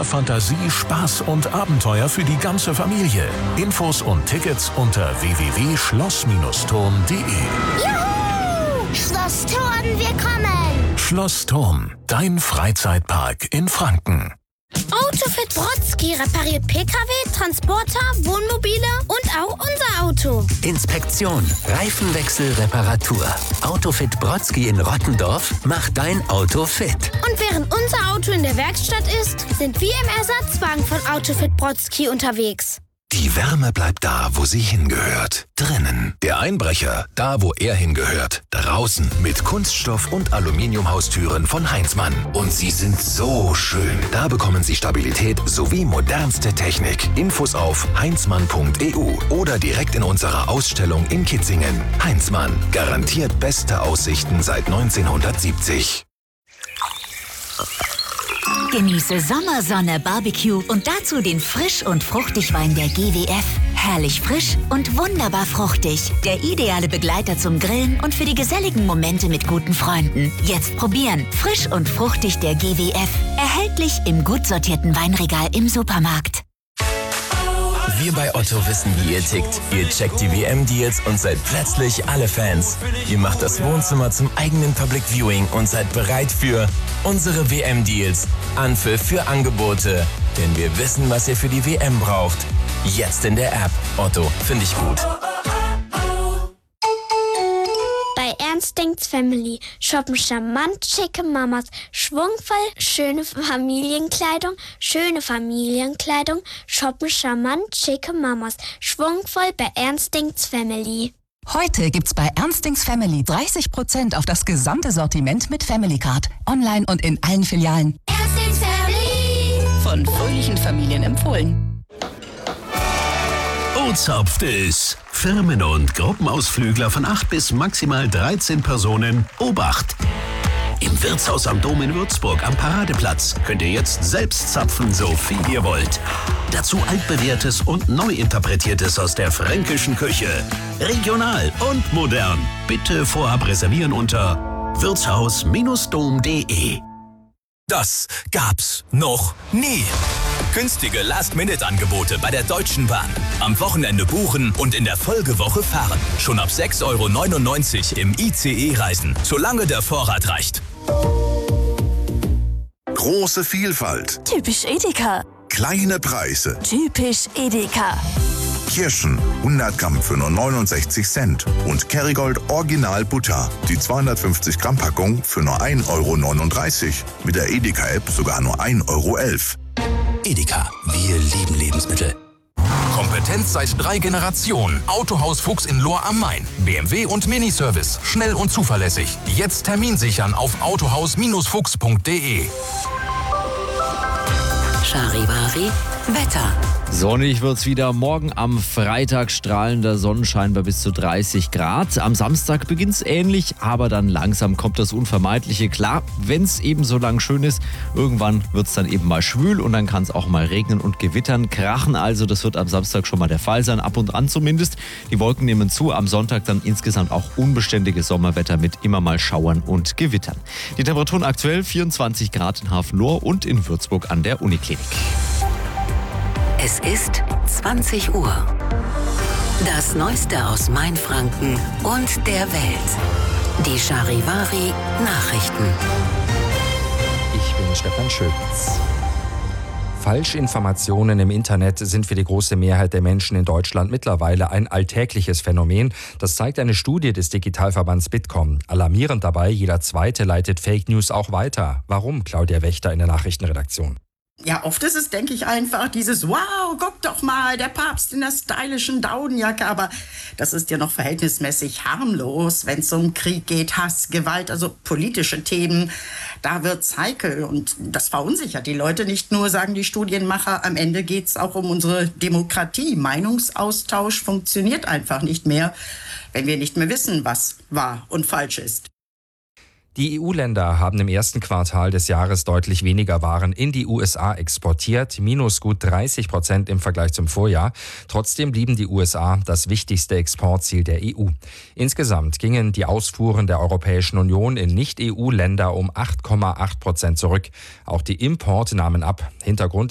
voller Fantasie, Spaß und Abenteuer für die ganze Familie. Infos und Tickets unter www.schloss-turm.de. Juhu! Schloss Thurn, wir kommen! Schloss Thurn, dein Freizeitpark in Franken. Autofit Brodsky repariert Pkw, Transporter, Wohnmobile und auch unser Auto. Inspektion, Reifenwechsel, Reparatur. Autofit Brodsky in Rottendorf macht dein Auto fit. Und während unser Auto in der Werkstatt ist, sind wir im Ersatzwagen von Autofit Brodsky unterwegs. Die Wärme bleibt da, wo sie hingehört. Drinnen. Der Einbrecher, da, wo er hingehört. Draußen mit Kunststoff- und Aluminiumhaustüren von Heinzmann. Und sie sind so schön. Da bekommen Sie Stabilität sowie modernste Technik. Infos auf heinzmann.eu oder direkt in unserer Ausstellung in Kitzingen. Heinzmann. Garantiert beste Aussichten seit 1970. Genieße Sommersonne Barbecue und dazu den Frisch- und Fruchtigwein der GWF. Herrlich frisch und wunderbar fruchtig. Der ideale Begleiter zum Grillen und für die geselligen Momente mit guten Freunden. Jetzt probieren. Frisch und fruchtig der GWF. Erhältlich im gut sortierten Weinregal im Supermarkt. Wir bei Otto wissen, wie ihr tickt. Ihr checkt die WM-Deals und seid plötzlich alle Fans. Ihr macht das Wohnzimmer zum eigenen Public Viewing und seid bereit für unsere WM-Deals. Anpfiff für Angebote. Denn wir wissen, was ihr für die WM braucht. Jetzt in der App. Otto, finde ich gut. Bei Ernst denkt's Family shoppen charmant schicke Mamas, schwungvoll schöne Familienkleidung, shoppen charmant schicke Mamas, schwungvoll bei Ernst denkt's Family. Heute gibt's bei Ernst denkt's Family 30% auf das gesamte Sortiment mit Family Card. Online und in allen Filialen. Ernst denkt's Family. Von fröhlichen Familien empfohlen. O-Zopft es. Firmen- und Gruppenausflügler von 8 bis maximal 13 Personen. Obacht! Im Wirtshaus am Dom in Würzburg am Paradeplatz könnt ihr jetzt selbst zapfen, so viel ihr wollt. Dazu altbewährtes und neu interpretiertes aus der fränkischen Küche. Regional und modern. Bitte vorab reservieren unter wirtshaus-dom.de. Das gab's noch nie. Günstige Last-Minute-Angebote bei der Deutschen Bahn. Am Wochenende buchen und in der Folgewoche fahren. Schon ab 6,99 € im ICE reisen, solange der Vorrat reicht. Große Vielfalt. Typisch Edeka. Kleine Preise. Typisch Edeka. Kirschen 100 Gramm für nur 69 Cent. Und Kerrygold Original Butter. Die 250 Gramm Packung für nur 1,39 €. Mit der Edeka-App sogar nur 1,11 €. Edeka, wir lieben Lebensmittel. Kompetenz seit 3 Generationen. Autohaus Fuchs in Lohr am Main. BMW und Miniservice. Schnell und zuverlässig. Jetzt Termin sichern auf autohaus-fuchs.de. Charivari Wetter. Sonnig wird's wieder. Morgen am Freitag strahlender Sonnenschein bei bis zu 30 Grad. Am Samstag beginnt's ähnlich, aber dann langsam kommt das Unvermeidliche. Klar, wenn's eben so lang schön ist, irgendwann wird's dann eben mal schwül und dann kann's auch mal regnen und gewittern. Krachen also, das wird am Samstag schon mal der Fall sein, ab und an zumindest. Die Wolken nehmen zu, am Sonntag dann insgesamt auch unbeständiges Sommerwetter mit immer mal Schauern und Gewittern. Die Temperaturen aktuell 24 Grad in Hafenlohr und in Würzburg an der Uniklinik. Es ist 20 Uhr. Das Neueste aus Mainfranken und der Welt. Die Charivari Nachrichten. Ich bin Stefan Schöpitz. Falschinformationen im Internet sind für die große Mehrheit der Menschen in Deutschland mittlerweile ein alltägliches Phänomen. Das zeigt eine Studie des Digitalverbands Bitkom. Alarmierend dabei, jeder Zweite leitet Fake News auch weiter. Warum? Claudia Wächter in der Nachrichtenredaktion. Ja, oft ist es, denke ich, einfach dieses wow, guck doch mal, der Papst in der stylischen Daunenjacke. Aber das ist ja noch verhältnismäßig harmlos, wenn es um Krieg geht, Hass, Gewalt, also politische Themen. Da wird's heikel und das verunsichert die Leute nicht nur, sagen die Studienmacher. Am Ende geht's auch um unsere Demokratie. Meinungsaustausch funktioniert einfach nicht mehr, wenn wir nicht mehr wissen, was wahr und falsch ist. Die EU-Länder haben im ersten Quartal des Jahres deutlich weniger Waren in die USA exportiert, minus gut 30% im Vergleich zum Vorjahr. Trotzdem blieben die USA das wichtigste Exportziel der EU. Insgesamt gingen die Ausfuhren der Europäischen Union in Nicht-EU-Länder um 8,8% zurück. Auch die Importe nahmen ab. Hintergrund